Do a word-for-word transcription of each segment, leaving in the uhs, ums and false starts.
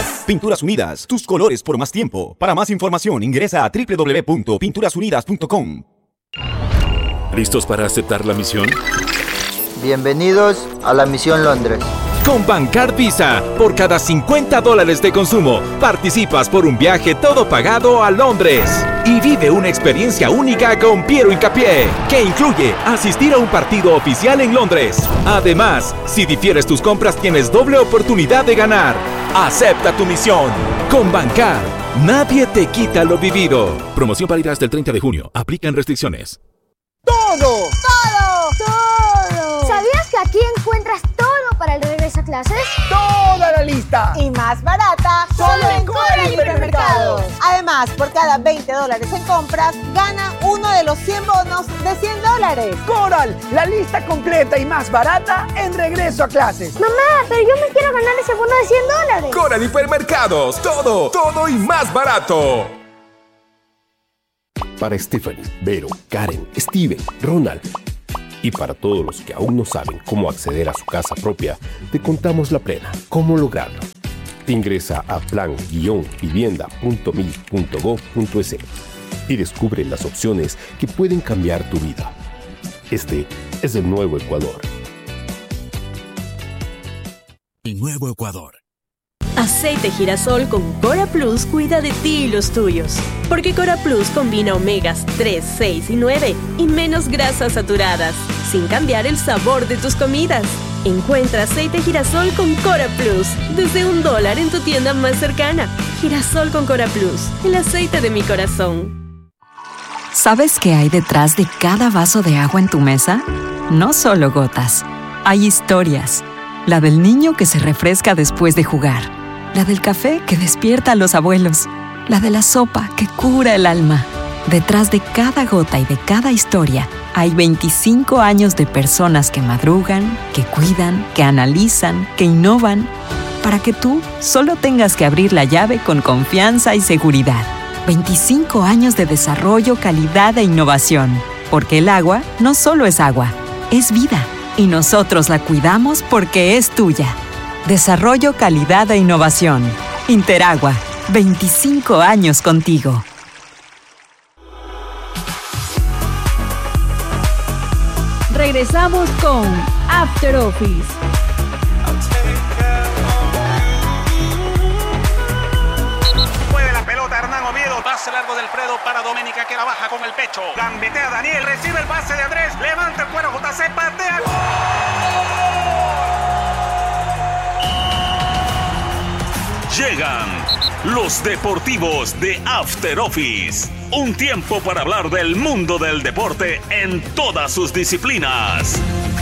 Pinturas Unidas, tus colores por más tiempo. Para más información ingresa a doble u doble u doble u punto pinturas unidas punto com. ¿Listos para aceptar la misión? Bienvenidos a la Misión Londres. Con Bancard Visa, por cada cincuenta dólares de consumo, participas por un viaje todo pagado a Londres. Y vive una experiencia única con Piero Hincapié, que incluye asistir a un partido oficial en Londres. Además, si difieres tus compras, tienes doble oportunidad de ganar. Acepta tu misión. Con Bancard, nadie te quita lo vivido. Promoción válida hasta el treinta de junio. Aplican restricciones. ¡Todo! ¡Todo! ¡Todo! ¿Sabías que aquí encuentras todo para el regreso a clases? ¡Toda la lista! Y más barata, solo en Coral Hipermercados. Además, por cada veinte dólares en compras, gana uno de los cien bonos de cien dólares. Coral, la lista completa y más barata en regreso a clases. Mamá, pero yo me quiero ganar ese bono de cien dólares. Coral Hipermercados, todo, todo y más barato. Para Stephanie, Vero, Karen, Steven, Ronald y para todos los que aún no saben cómo acceder a su casa propia, te contamos la plena, cómo lograrlo. Ingresa a plan vivienda punto mil punto gov punto es y descubre las opciones que pueden cambiar tu vida. Este es el nuevo Ecuador. El nuevo Ecuador. Aceite girasol con Cora Plus cuida de ti y los tuyos. Porque Cora Plus combina omegas tres, seis y nueve y menos grasas saturadas, sin cambiar el sabor de tus comidas. Encuentra aceite girasol con Cora Plus desde un dólar en tu tienda más cercana. Girasol con Cora Plus, el aceite de mi corazón. ¿Sabes qué hay detrás de cada vaso de agua en tu mesa? No solo gotas, hay historias. La del niño que se refresca después de jugar. La del café que despierta a los abuelos. La de la sopa que cura el alma. Detrás de cada gota y de cada historia hay veinticinco años de personas que madrugan, que cuidan, que analizan, que innovan, para que tú solo tengas que abrir la llave con confianza y seguridad. veinticinco años de desarrollo, calidad e innovación. Porque el agua no solo es agua, es vida. Y nosotros la cuidamos porque es tuya. Desarrollo, calidad e innovación. Interagua, veinticinco años contigo. Regresamos con After Office. Mueve la pelota Hernán Oviedo, pase largo del Fredo para Doménica que la baja con el pecho. Gambetea Daniel, recibe el pase de Andrés, levanta el cuero J C, patea. Llegan los deportivos de After Office. Un tiempo para hablar del mundo del deporte en todas sus disciplinas.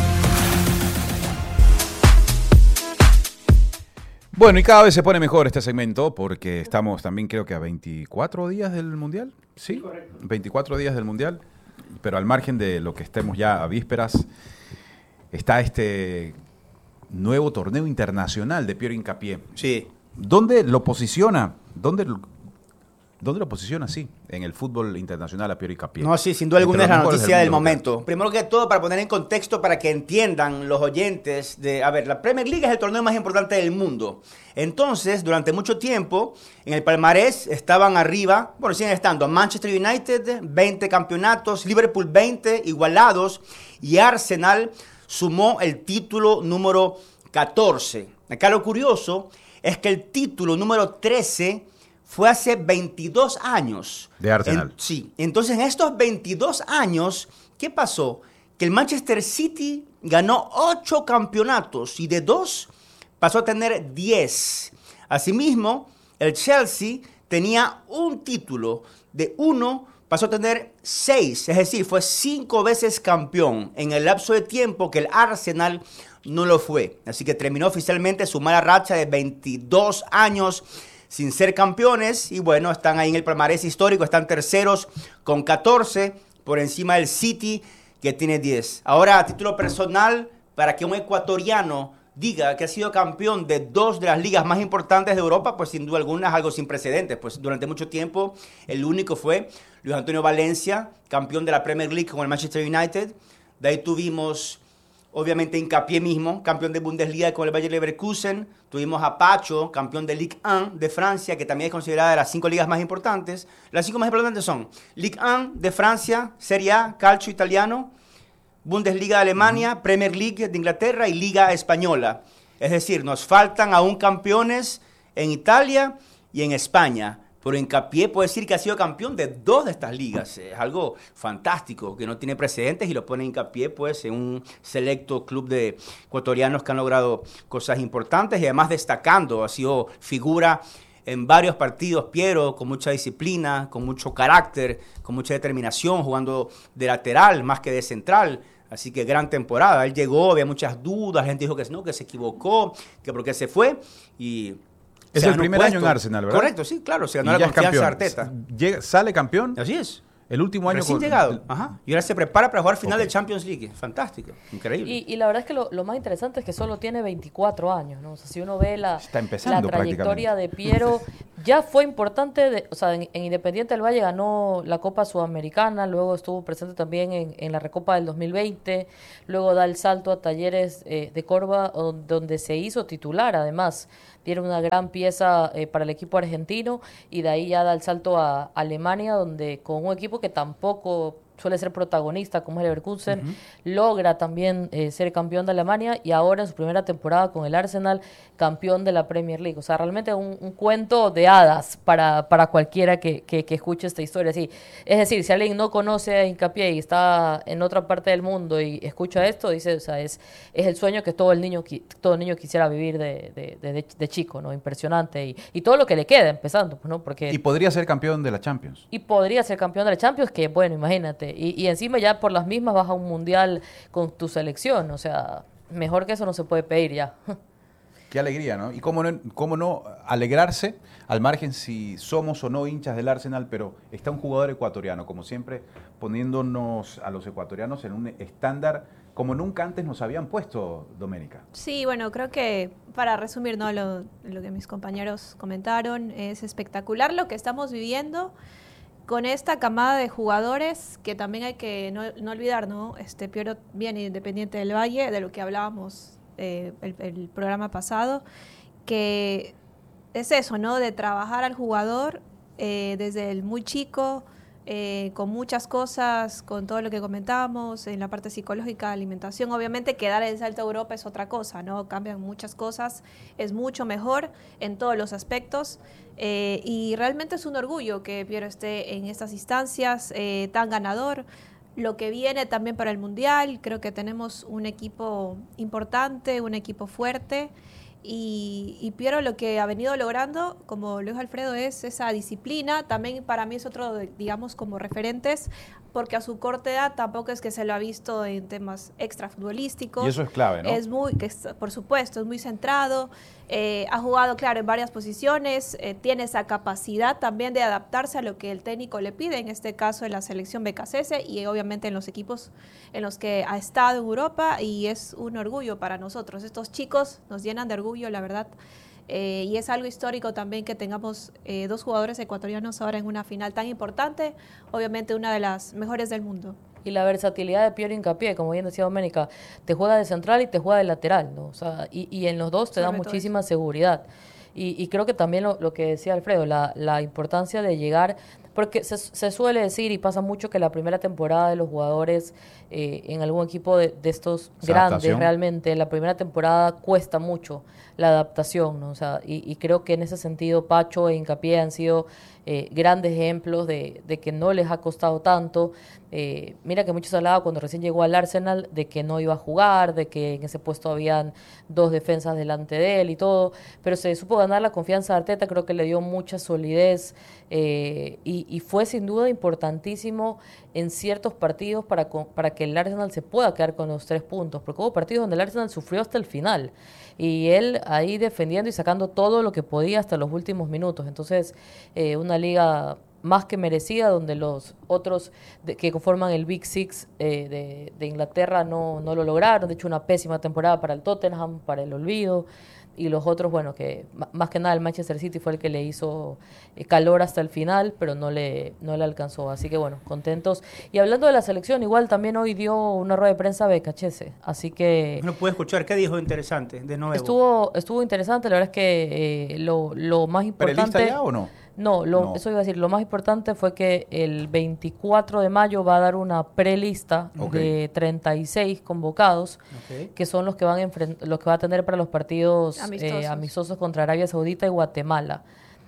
Bueno, y cada vez se pone mejor este segmento porque estamos también creo que a veinticuatro días del Mundial. Sí, correcto. veinticuatro días del Mundial, pero al margen de lo que estemos ya a vísperas, está este nuevo torneo internacional de Piero Hincapié. Sí. ¿Dónde lo posiciona? ¿Dónde lo, ¿Dónde lo posiciona así en el fútbol internacional a Piero Hincapié? No, sí, sin duda alguna es la noticia del momento. Primero que todo, para poner en contexto, para que entiendan los oyentes, de, a ver, la Premier League es el torneo más importante del mundo. Entonces, durante mucho tiempo, en el palmarés estaban arriba, bueno, siguen estando Manchester United, veinte campeonatos, Liverpool veinte, igualados, y Arsenal sumó el título número catorce. Acá lo curioso es que el título número trece fue hace veintidós años. De Arsenal. En, sí. Entonces, en estos veintidós años, ¿qué pasó? Que el Manchester City ganó ocho campeonatos y de dos pasó a tener diez. Asimismo, el Chelsea tenía un título, de uno pasó a tener seis. Es decir, fue cinco veces campeón en el lapso de tiempo que el Arsenal no lo fue. Así que terminó oficialmente su mala racha de veintidós años sin ser campeones. Y bueno, están ahí en el palmarés histórico, están terceros con catorce, por encima del City, que tiene diez. Ahora, a título personal, para que un ecuatoriano diga que ha sido campeón de dos de las ligas más importantes de Europa, pues sin duda alguna es algo sin precedentes. Pues durante mucho tiempo el único fue Luis Antonio Valencia, campeón de la Premier League con el Manchester United. De ahí tuvimos Obviamente Hincapié mismo, campeón de Bundesliga con el Bayer Leverkusen. Tuvimos a Pacho, campeón de Ligue uno de Francia, que también es considerada de las cinco ligas más importantes. Las cinco más importantes son Ligue uno de Francia, Serie A, Calcio italiano, Bundesliga de Alemania, uh-huh. Premier League de Inglaterra y Liga Española. Es decir, nos faltan aún campeones en Italia y en España. Pero Hincapié puede decir que ha sido campeón de dos de estas ligas. Es algo fantástico, que no tiene precedentes y lo pone Hincapié pues, en un selecto club de ecuatorianos que han logrado cosas importantes y además destacando. Ha sido figura en varios partidos, Piero, con mucha disciplina, con mucho carácter, con mucha determinación, jugando de lateral más que de central. Así que gran temporada. Él llegó, había muchas dudas, la gente dijo que no, que se equivocó, que porque se fue y... Es el primer puesto. año en Arsenal, ¿verdad? Correcto, sí, claro. Se ganó la confianza de Arteta. Llega, ¿Sale campeón? Así es. El último año... Recién con... llegado. Ajá. Y ahora se prepara para jugar final okay. de Champions League. Fantástico. Increíble. Y, y la verdad es que lo, lo más interesante es que solo tiene veinticuatro años, ¿no? O sea, si uno ve la, la trayectoria de Piero, ya fue importante. De, o sea, en, en Independiente del Valle ganó la Copa Sudamericana, luego estuvo presente también en, en la Recopa del dos mil veinte, luego da el salto a Talleres eh, de Córdoba, donde se hizo titular, además. Tiene una gran pieza eh, para el equipo argentino y de ahí ya da el salto a Alemania, donde con un equipo que tampoco suele ser protagonista como es el Leverkusen, uh-huh. logra también eh, ser campeón de Alemania y ahora en su primera temporada con el Arsenal, campeón de la Premier League. O sea, realmente un, un cuento de hadas para, para cualquiera que, que, que escuche esta historia. Sí, es decir, si alguien no conoce a Hincapié y está en otra parte del mundo y escucha esto, dice, o sea, es, es el sueño que todo el niño todo niño quisiera vivir de, de, de, de chico, ¿no? Impresionante. Y, y todo lo que le queda, empezando, ¿no? Porque, y podría ser campeón de la Champions. Y podría ser campeón de la Champions, que bueno, imagínate. Y, y encima ya por las mismas vas a un mundial con tu selección, o sea, mejor que eso no se puede pedir ya. Qué alegría, ¿no? Y cómo no, cómo no alegrarse, al margen si somos o no hinchas del Arsenal, pero está un jugador ecuatoriano, como siempre, poniéndonos a los ecuatorianos en un estándar como nunca antes nos habían puesto, Doménica. Sí, bueno, creo que para resumir, ¿no? lo, lo que mis compañeros comentaron, es espectacular lo que estamos viviendo con esta camada de jugadores que también hay que no, no olvidar, ¿no? Este Piero viene Independiente del Valle, de lo que hablábamos eh, el, el programa pasado, que es eso, ¿no? De trabajar al jugador eh, desde el muy chico, eh, con muchas cosas, con todo lo que comentábamos, en la parte psicológica, alimentación. Obviamente que dar el salto a Europa es otra cosa, ¿no? Cambian muchas cosas, es mucho mejor en todos los aspectos. Eh, y realmente es un orgullo que Piero esté en estas instancias eh, tan ganador. Lo que viene también para el Mundial, creo que tenemos un equipo importante, un equipo fuerte y, y Piero lo que ha venido logrando, como lo dijo Alfredo, es esa disciplina. También para mí es otro, de, digamos, como referentes, porque a su corta edad tampoco es que se lo ha visto en temas extrafutbolísticos. Y eso es clave, ¿no? Es muy, que es, por supuesto, es muy centrado, eh, ha jugado, claro, en varias posiciones, eh, tiene esa capacidad también de adaptarse a lo que el técnico le pide, en este caso en la selección B K C S y obviamente en los equipos en los que ha estado en Europa, y es un orgullo para nosotros. Estos chicos nos llenan de orgullo, la verdad. Eh, y es algo histórico también que tengamos eh, dos jugadores ecuatorianos ahora en una final tan importante, obviamente una de las mejores del mundo. Y la versatilidad de Piero Hincapié, como bien decía Doménica, te juega de central y te juega de lateral, ¿no? O sea, y, y en los dos te da muchísima seguridad. Y, y creo que también lo, lo que decía Alfredo, la, la importancia de llegar, porque se, se suele decir y pasa mucho que la primera temporada de los jugadores eh, en algún equipo de, de estos grandes, realmente, la primera temporada cuesta mucho la adaptación, ¿no? O sea, y, y creo que en ese sentido Pacho e Hincapié han sido eh, grandes ejemplos de, de que no les ha costado tanto. Eh, mira que muchos hablaban cuando recién llegó al Arsenal de que no iba a jugar, de que en ese puesto habían dos defensas delante de él y todo, pero se supo ganar la confianza de Arteta, creo que le dio mucha solidez eh, y, y fue sin duda importantísimo en ciertos partidos para, para que el Arsenal se pueda quedar con los tres puntos, porque hubo partidos donde el Arsenal sufrió hasta el final y él ahí defendiendo y sacando todo lo que podía hasta los últimos minutos. Entonces, eh, una liga más que merecida, donde los otros de, que conforman el Big Six eh, de, de Inglaterra no, no lo lograron. De hecho, una pésima temporada para el Tottenham, para el olvido. y los otros, bueno, que más que nada el Manchester City fue el que le hizo calor hasta el final, pero no le, no le alcanzó. Así que bueno, contentos. Y hablando de la selección, igual también hoy dio una rueda de prensa Becachese, así que... No puedo escuchar, ¿qué dijo interesante de nuevo? Estuvo, estuvo interesante, la verdad es que eh, lo, lo más importante... ¿Pero lista ya o no? No, lo, No. eso iba a decir, lo más importante fue que el veinticuatro de mayo va a dar una prelista Ok. de treinta y seis convocados, Ok. que son los que van a enfrent- los que va a tener para los partidos Amistosos. eh, amistosos contra Arabia Saudita y Guatemala.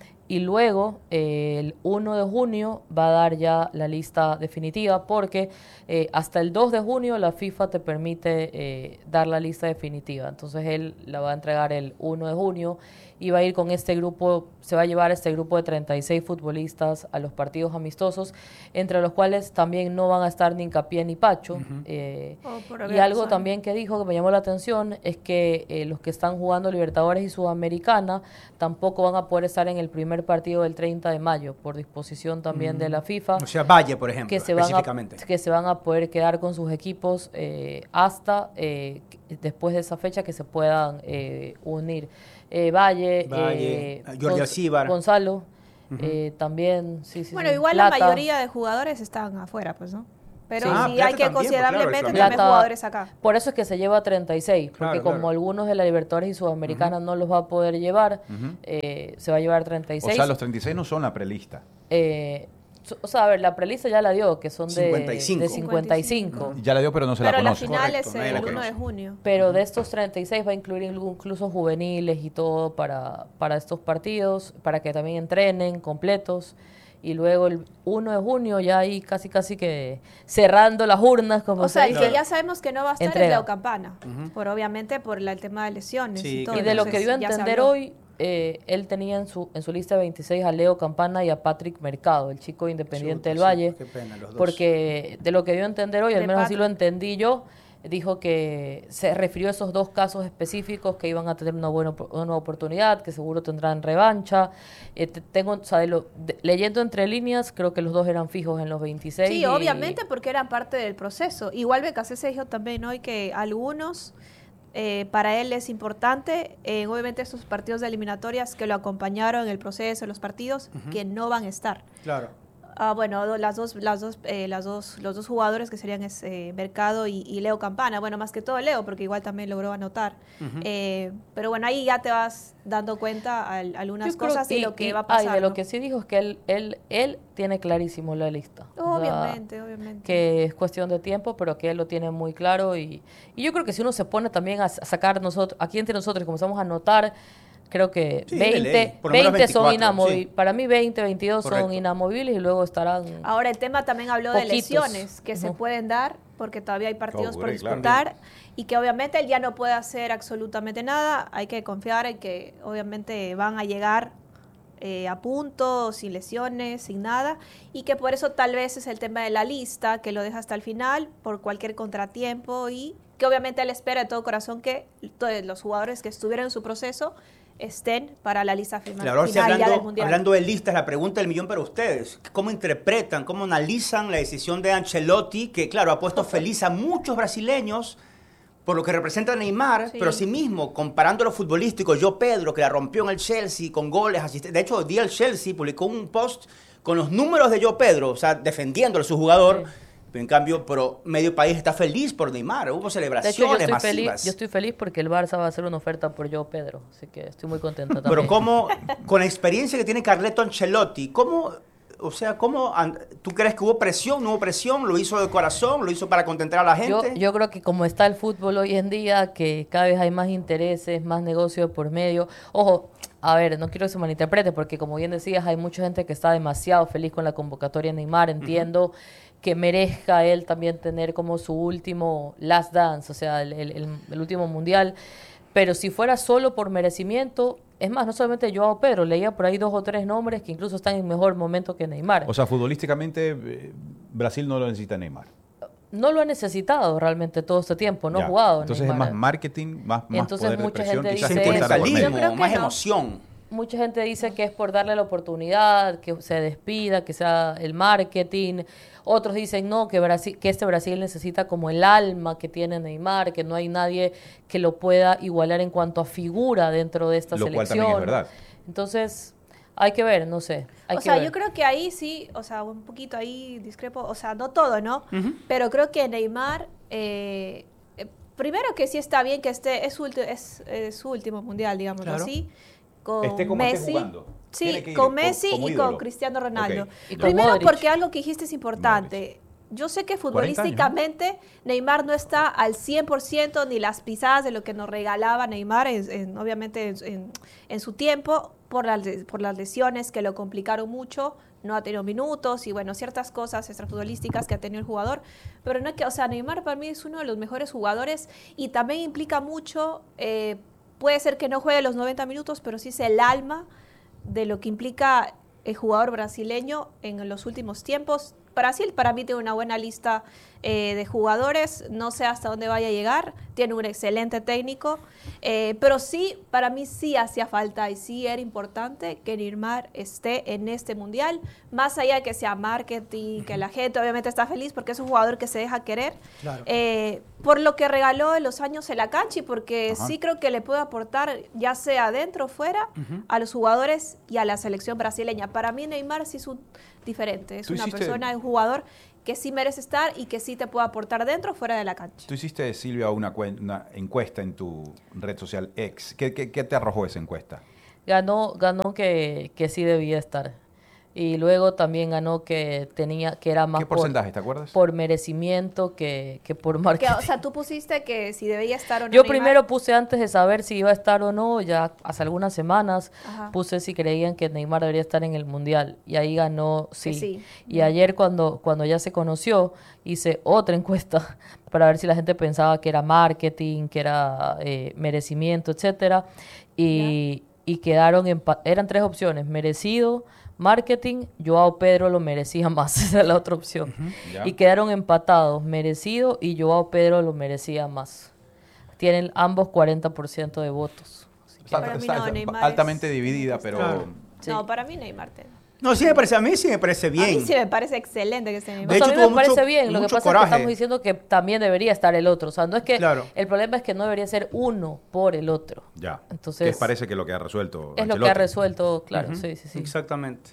Y luego, eh, el uno de junio, va a dar ya la lista definitiva, porque eh, hasta el dos de junio la FIFA te permite eh, dar la lista definitiva. Entonces él la va a entregar el uno de junio y va a ir con este grupo, se va a llevar este grupo de treinta y seis futbolistas a los partidos amistosos, entre los cuales también no van a estar ni Hincapié ni Pacho. Uh-huh. eh, Oh, por y obvias algo razones. también que dijo que me llamó la atención es que eh, los que están jugando Libertadores y Sudamericana tampoco van a poder estar en el primer partido del treinta de mayo, por disposición también Mm. de la FIFA. O sea, Valle, por ejemplo, que se van a, específicamente. que se van a poder quedar con sus equipos eh, hasta eh, que- después de esa fecha que se puedan eh, unir. Eh, Valle, Valle, eh, Jordi Gonz- Alcíbar. Gonzalo, Ujú. eh, también, sí, sí. Bueno, sí. igual la Plata. mayoría de jugadores están afuera, pues, ¿no? Pero Sí. sí, Ah, hay Plata que también, pues, considerablemente claro, el también Plata- jugadores acá. Por eso es que se lleva treinta y seis, porque Claro, como claro. algunos de la Libertadores y Sudamericana no los va a poder llevar, Ujú. eh, se va a llevar treinta y O seis. sea, los treinta y seis no son la prelista. Eh, so- o sea, a ver, la prelista ya la dio, que son de cincuenta y cinco. de cincuenta y cinco. Ya la dio, pero no se Pero la la conoce. final Correcto, es nadie la el uno conoce. de junio. Pero de estos treinta y seis va a incluir incluso juveniles y todo para, para estos partidos, para que también entrenen completos. Y luego el uno de junio ya ahí casi casi que cerrando las urnas, como O sea, se el dice. que ya sabemos que no va a estar Entrega. es Leo Campana, Ujú. por obviamente por la- el tema de lesiones Sí, y todo. y de lo que entonces dio a ya se entender habló. hoy, eh, él tenía en su en su lista de veintiséis a Leo Campana y a Patrick Mercado, el chico independiente Chuta, del sí, Valle, qué pena, los dos. porque de lo que dio a entender hoy, al De menos así Patrick. lo entendí yo, dijo que se refirió a esos dos casos específicos que iban a tener una buena op- una nueva oportunidad, que seguro tendrán revancha. Eh, te- tengo, o sea, de lo- de- leyendo entre líneas, creo que los dos eran fijos en los veintiséis. Sí, y- obviamente porque eran parte del proceso. Igual Becasese dijo también hoy que algunos, eh, para él es importante, eh, obviamente estos partidos de eliminatorias que lo acompañaron en el proceso, en los partidos, Ujú. que no van a estar. Claro. Ah, bueno, do- las dos, las dos, eh, las dos, los dos jugadores que serían es, eh, Mercado y, y Leo Campana. Bueno, más que todo Leo, porque igual también logró anotar. Ujú. Eh, pero bueno, ahí ya te vas dando cuenta al- algunas Yo creo- cosas y, lo que y- va a ah, y pasar. de lo ¿no? que sí dijo es que él, él, él tiene clarísimo la lista. O sea, Obviamente, obviamente. que es cuestión de tiempo, pero que él lo tiene muy claro. Y, y yo creo que si uno se pone también a, a sacar nosotros, aquí entre nosotros, comenzamos a anotar, creo que Sí, de ley, veinte, por lo menos veinte son veinticuatro, inamovibles. sí. Para mí veinte, veintidós Correcto. son inamovibles y luego estarán... Ahora, el tema también habló de Poquitos. lesiones que se Ujú. pueden dar porque todavía hay partidos por Correcto, claro. disputar y que obviamente él ya no puede hacer absolutamente nada. Hay que confiar en que obviamente van a llegar eh, a punto, sin lesiones, sin nada, y que por eso tal vez es el tema de la lista, que lo deja hasta el final por cualquier contratiempo y que obviamente él espera de todo corazón que todos los jugadores que estuvieron en su proceso estén para la lista final, Claro, ahora sí, final ya del hablando, Mundial. hablando de listas, la pregunta del millón para ustedes. ¿Cómo interpretan, cómo analizan la decisión de Ancelotti, que claro, ha puesto feliz a muchos brasileños por lo que representa Neymar, Sí. pero asimismo, comparando lo futbolístico, yo Pedro, que la rompió en el Chelsea con goles, asisten- de hecho, hoy día el Chelsea publicó un post con los números de yo Pedro, o sea, defendiendo a su jugador, pero en cambio, pero medio país está feliz por Neymar, hubo De hecho, yo celebraciones estoy, masivas. feliz, yo estoy feliz porque el Barça va a hacer una oferta por Joao Pedro, así que estoy muy contenta también. Pero cómo, con la experiencia que tiene Carleto Ancelotti, ¿cómo, o sea, cómo, an- tú crees que hubo presión, no hubo presión, lo hizo de corazón, lo hizo para contentar a la Yo, gente? yo creo que como está el fútbol hoy en día, que cada vez hay más intereses, más negocio por medio. Ojo, a ver, no quiero que se malinterprete, porque como bien decías, hay mucha gente que está demasiado feliz con la convocatoria de Neymar. Entiendo que merezca él también tener como su último last dance, o sea, el, el- el- el último mundial. Pero si fuera solo por merecimiento, es más, no solamente Joao Pedro, leía por ahí dos o tres nombres que incluso están en mejor momento que Neymar. O sea, futbolísticamente, eh, Brasil no lo necesita Neymar. No lo ha necesitado realmente todo este tiempo, no Ya. ha jugado Entonces Neymar. es más marketing, más, más Entonces poder de mucha presión, gente quizás dice- que estar por medio. Sentimentalismo, Yo creo que más no. emoción. mucha gente dice que es por darle la oportunidad, que se despida, que sea el marketing. Otros dicen no, que Brasil, que este Brasil necesita como el alma que tiene Neymar, que no hay nadie que lo pueda igualar en cuanto a figura dentro de esta lo selección. Cual también es verdad. Entonces, hay que ver, no sé. Hay o que sea, ver. yo creo que ahí sí, o sea, un poquito ahí discrepo, o sea, no todo, ¿no? Uh-huh. Pero creo que Neymar, eh, eh, primero que sí está bien que esté, es su, es, es su último mundial, digamos claro. así, con esté como Messi. Esté jugando. Sí, con Messi como, como y ídolo. con Cristiano Ronaldo. Okay. Y primero Modric. porque algo que dijiste es importante. Yo sé que futbolísticamente años, ¿no? Neymar no está al cien por ciento ni las pisadas de lo que nos regalaba Neymar, en, en, obviamente en, en, en su tiempo, por las, por las lesiones que lo complicaron mucho, no ha tenido minutos y bueno, ciertas cosas extrafutbolísticas que ha tenido el jugador, pero no es que, o sea, Neymar para mí es uno de los mejores jugadores y también implica mucho, eh, puede ser que no juegue los noventa minutos, pero sí es el alma de lo que implica el jugador brasileño en los últimos tiempos. Brasil para mí tiene una buena lista eh, de jugadores, no sé hasta dónde vaya a llegar, tiene un excelente técnico, eh, pero sí, para mí sí hacía falta y sí era importante que Neymar esté en este mundial, más allá de que sea marketing, que la gente obviamente está feliz porque es un jugador que se deja querer, claro. eh, por lo que regaló en los años en la cancha y porque Ajá. sí creo que le puede aportar, ya sea dentro o fuera, uh-huh. a los jugadores y a la selección brasileña. Para mí Neymar sí es un diferente, es una hiciste... persona, un jugador que sí merece estar y que sí te puede aportar dentro o fuera de la cancha. Tú hiciste, Silvia, una, una encuesta en tu red social X. ¿Qué, qué, qué te arrojó esa encuesta? Ganó, ganó que, que sí debía estar. Y luego también ganó que tenía que era más ¿Qué porcentaje, por, te acuerdas? por merecimiento que, que por marketing. Que, o sea, tú pusiste que si debía estar o no. Yo Neymar. primero puse antes de saber si iba a estar o no, ya hace algunas semanas, Ajá. puse si creían que Neymar debería estar en el Mundial. Y ahí ganó sí. sí. Y ayer cuando, cuando ya se conoció, hice otra encuesta para ver si la gente pensaba que era marketing, que era eh, merecimiento, etcétera. Y, y quedaron, empa- eran tres opciones, merecido, marketing, Joao Pedro lo merecía más, esa es la otra opción. Uh-huh, y quedaron empatados, merecido y Joao Pedro lo merecía más. Tienen ambos cuarenta por ciento de votos. Está, está, está, está altamente es... dividida, pero... Claro. Sí. No, para mí Neymar te... No, sí me parece, a mí sí me parece bien. A mí sí me parece excelente que esté Neymar. De hecho, o sea, a mí me mucho, parece bien, lo que pasa coraje. es que estamos diciendo que también debería estar el otro. O sea, no es que claro. el problema es que no debería ser uno por el otro. Ya. Entonces, que parece que lo que ha resuelto es Ancelotti. lo que ha resuelto, claro, uh-huh. sí, sí, sí. Exactamente.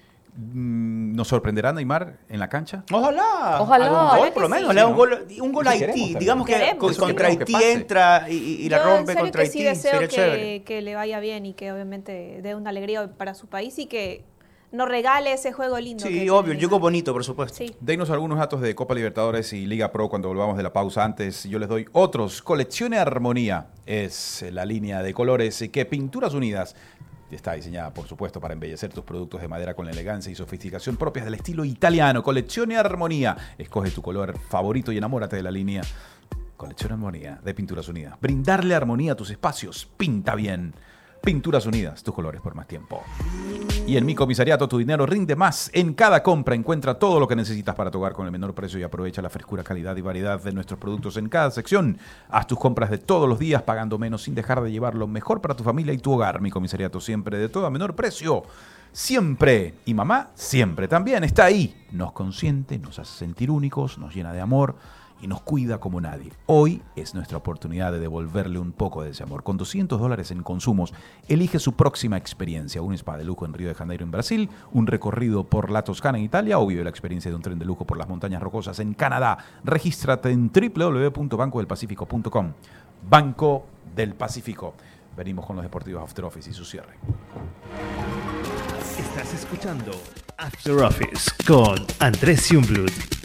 ¿Nos sorprenderá Neymar en la cancha? Ojalá. Ojalá. Algún gol, por lo menos. Sí, le da un ¿no? gol, un gol a Haití. Digamos que queremos. con, contra que Haití que entra y, y la Yo rompe en serio contra que Haití. sí deseo Sería que, chévere. que le vaya bien y que obviamente dé una alegría para su país y que nos regale ese juego lindo. Sí, que obvio, el juego bonito, por supuesto. Sí. Denos algunos datos de Copa Libertadores y Liga Pro cuando volvamos de la pausa. Antes yo les doy otros. Coleccione Armonía es la línea de colores que Pinturas Unidas está diseñada, por supuesto, para embellecer tus productos de madera con la elegancia y sofisticación propias del estilo italiano. Coleccione Armonía. Escoge tu color favorito y enamórate de la línea. Coleccione Armonía de Pinturas Unidas. Brindarle armonía a tus espacios. Pinta bien. Pinturas Unidas, tus colores por más tiempo. Y en mi comisariato tu dinero rinde más. En cada compra encuentra todo lo que necesitas para tu hogar con el menor precio y aprovecha la frescura, calidad y variedad de nuestros productos en cada sección. Haz tus compras de todos los días pagando menos sin dejar de llevar lo mejor para tu familia y tu hogar. Mi comisariato siempre de todo a menor precio. Siempre. Y mamá siempre también está ahí. Nos consiente, nos hace sentir únicos, nos llena de amor y nos cuida como nadie. Hoy es nuestra oportunidad de devolverle un poco de ese amor. Con doscientos dólares en consumos, elige su próxima experiencia. Un spa de lujo en Río de Janeiro, en Brasil, un recorrido por la Toscana, en Italia, o vive la experiencia de un tren de lujo por las montañas rocosas en Canadá. Regístrate en doble u doble u doble u punto banco del pacífico punto com. Banco del Pacífico. Venimos con los deportivos After Office y su cierre. Estás escuchando After Office con Andrés Jungblut.